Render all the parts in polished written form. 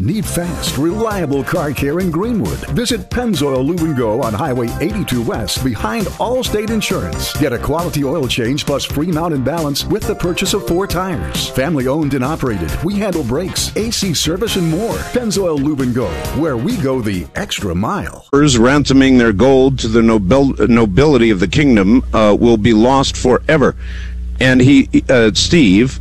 Need fast, reliable car care in Greenwood? Visit Pennzoil Lube and Go on Highway 82 West behind Allstate Insurance. Get a quality oil change plus free mount and balance with the purchase of 4 tires. Family owned and operated. We handle brakes, AC service, and more. Pennzoil Lube and Go, where we go the extra mile. Ransoming their gold to the nobility of the kingdom will be lost forever. And Steve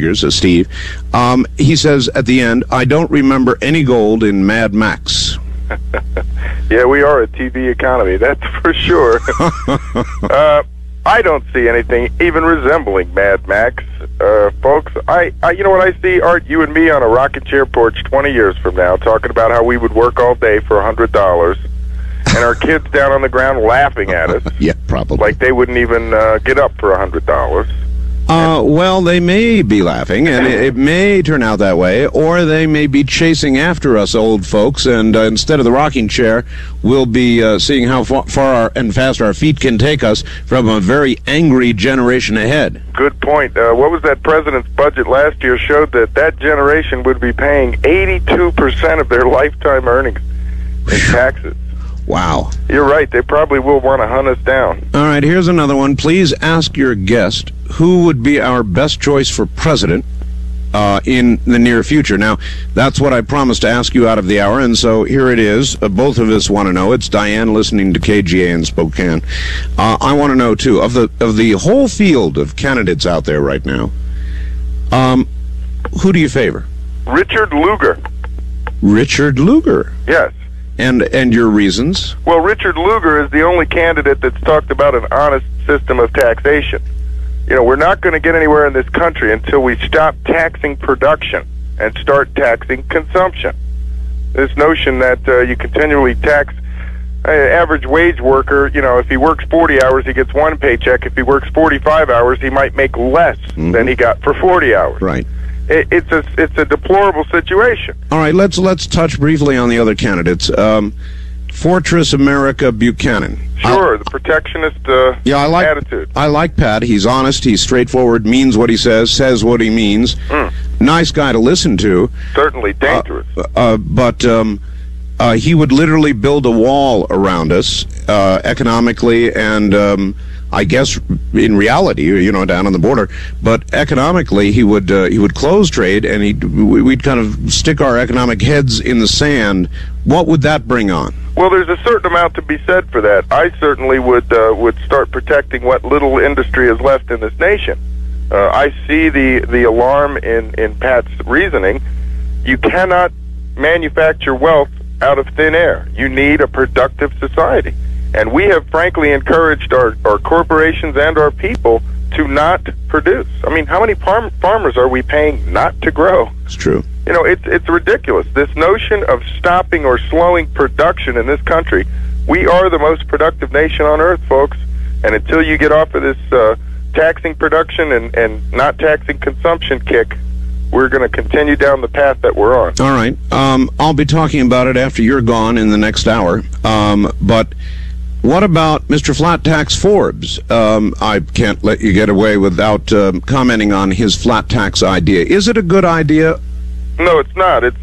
says at the end, I don't remember any gold in Mad Max. Yeah, we are a TV economy, that's for sure. I don't see anything even resembling Mad Max, folks. You know what I see, Art? You and me on a rocking chair porch 20 years from now talking about how we would work all day for $100. And our kids down on the ground laughing at us. Yeah, probably. Like they wouldn't even get up for $100. Well, they may be laughing, and it may turn out that way, or they may be chasing after us old folks, and instead of the rocking chair, we'll be seeing how far and fast our feet can take us from a very angry generation ahead. Good point. What was that president's budget last year showed that generation would be paying 82% of their lifetime earnings in taxes. Wow. You're right. They probably will want to hunt us down. All right, here's another one. Please ask your guest who would be our best choice for president in the near future. Now, that's what I promised to ask you out of the hour, and so here it is. Both of us want to know. It's Diane listening to KGA in Spokane. I want to know, too, of the whole field of candidates out there right now, who do you favor? Richard Lugar. Richard Lugar? Yes. And your reasons? Well, Richard Lugar is the only candidate that's talked about an honest system of taxation. You know, we're not going to get anywhere in this country until we stop taxing production and start taxing consumption. This notion that you continually tax average wage worker, you know, if he works 40 hours, he gets one paycheck. If he works 45 hours, he might make less than he got for 40 hours. Right. It's a deplorable situation. All right, let's touch briefly on the other candidates. Fortress America Buchanan. Sure, the protectionist attitude. I like Pat. He's honest, he's straightforward, means what he says what he means. Nice guy to listen to. Certainly dangerous. But he would literally build a wall around us economically and I guess in reality, you know, down on the border, but economically he would close trade and we'd kind of stick our economic heads in the sand. What would that bring on? Well, there's a certain amount to be said for that. I certainly would start protecting what little industry is left in this nation. I see the alarm in Pat's reasoning. You cannot manufacture wealth out of thin air. You need a productive society. And we have, frankly, encouraged our corporations and our people to not produce. I mean, how many farmers are we paying not to grow? It's true. You know, it's ridiculous. This notion of stopping or slowing production in this country, we are the most productive nation on earth, folks. And until you get off of this taxing production and not taxing consumption kick, we're going to continue down the path that we're on. All right. I'll be talking about it after you're gone in the next hour. But what about Mr. Flat Tax Forbes? I can't let you get away without commenting on his flat tax idea. Is it a good idea? No, it's not. It's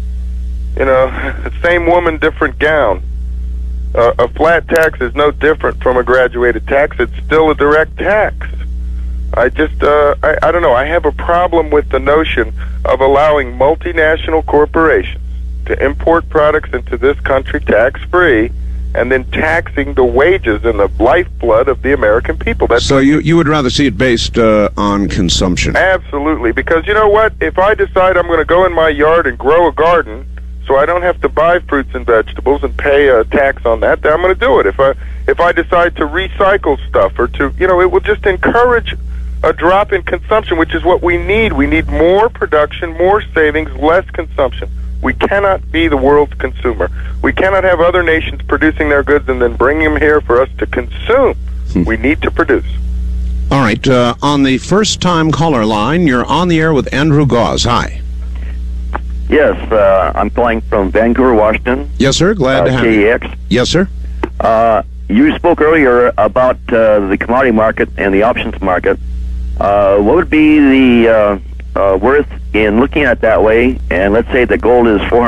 same woman, different gown. A flat tax is no different from a graduated tax. It's still a direct tax. I don't know. I have a problem with the notion of allowing multinational corporations to import products into this country tax-free and then taxing the wages and the lifeblood of the American people. So you would rather see it based on consumption? Absolutely, because you know what? If I decide I'm going to go in my yard and grow a garden so I don't have to buy fruits and vegetables and pay a tax on that, then I'm going to do it. If I decide to recycle stuff or to, you know, it will just encourage a drop in consumption, which is what we need. We need more production, more savings, less consumption. We cannot be the world's consumer. We cannot have other nations producing their goods and then bringing them here for us to consume. We need to produce. All right. On the first-time caller line, you're on the air with Andrew Gause. Hi. Yes, I'm calling from Vancouver, Washington. Yes, sir. Glad to have KEX. you. Yes, sir. You spoke earlier about the commodity market and the options market. What would be the worth in looking at it that way? And let's say the gold is